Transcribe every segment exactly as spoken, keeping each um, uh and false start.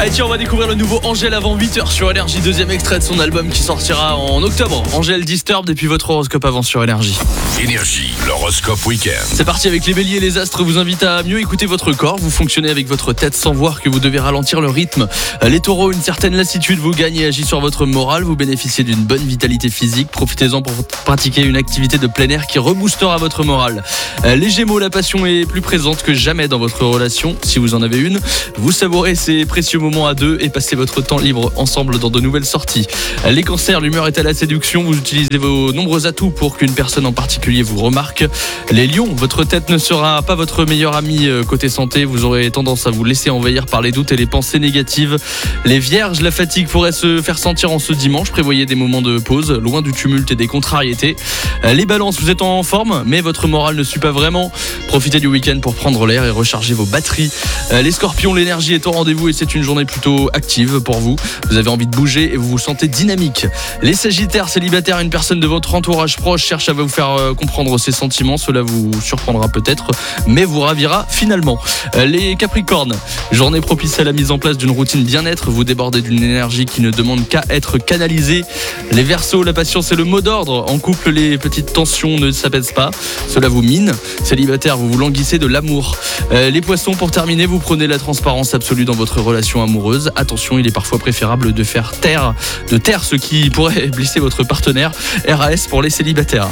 Allez tiens, on va découvrir le nouveau Angèle avant huit heures sur Énergie. Deuxième extrait de son album qui sortira en octobre. Angèle Disturbed et puis votre horoscope avant sur Énergie. Énergie, l'horoscope week-end. C'est parti avec les béliers. Les astres vous invitent à mieux écouter votre corps. Vous fonctionnez avec votre tête sans voir que vous devez ralentir le rythme. Les taureaux, une certaine lassitude vous gagne et agit sur votre morale. Vous bénéficiez d'une bonne vitalité physique. Profitez-en pour pratiquer une activité de plein air qui reboostera votre morale. Les gémeaux, la passion est plus présente que jamais dans votre relation. Si vous en avez une, vous savourez ces précieux moments à deux et passez votre temps libre ensemble dans de nouvelles sorties. Les cancers, l'humeur est à la séduction. Vous utilisez vos nombreux atouts pour qu'une personne en particulier vous remarque. Les lions, votre tête ne sera pas votre meilleur ami côté santé. Vous aurez tendance à vous laisser envahir par les doutes et les pensées négatives. Les vierges, la fatigue pourrait se faire sentir en ce dimanche. Prévoyez des moments de pause, loin du tumulte et des contrariétés. Les balances, vous êtes en forme, mais votre morale ne suit pas vraiment. Profitez du week-end pour prendre l'air et recharger vos batteries. Les scorpions, l'énergie est au rendez-vous et c'est une journée plutôt active pour vous. Vous avez envie de bouger et vous vous sentez dynamique. Les sagittaires, célibataires, une personne de votre entourage proche cherche à vous faire comprendre ses sentiments. Cela vous surprendra peut-être, mais vous ravira finalement. Les capricornes, journée propice à la mise en place d'une routine bien-être. Vous débordez d'une énergie qui ne demande qu'à être canalisée. Les verseaux, la patience est le mot d'ordre. En couple, les petites tensions ne s'apaisent pas. Cela vous mine. Célibataire, vous vous languissez de l'amour. Les poissons, pour terminer, vous prenez la transparence absolue dans votre relation amoureuse. Attention, il est parfois préférable de faire taire, de taire ce qui pourrait blesser votre partenaire. R A S pour les célibataires.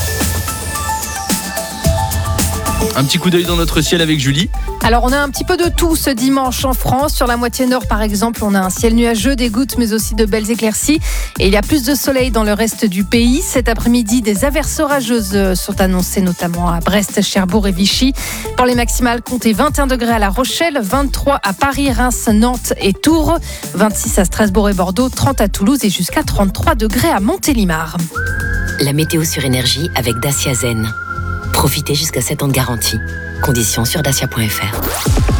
Un petit coup d'œil dans notre ciel avec Julie. Alors on a un petit peu de tout ce dimanche en France. Sur la moitié nord par exemple, on a un ciel nuageux, des gouttes mais aussi de belles éclaircies. Et il y a plus de soleil dans le reste du pays. Cet après-midi, des averses orageuses sont annoncées notamment à Brest, Cherbourg et Vichy. Pour les maximales, comptez vingt et un degrés à La Rochelle, vingt-trois à Paris, Reims, Nantes et Tours, vingt-six à Strasbourg et Bordeaux, trente à Toulouse et jusqu'à trente-trois degrés à Montélimar. La météo sur Énergie avec Dacia Zen. Profitez jusqu'à sept ans de garantie. Conditions sur dacia point f r.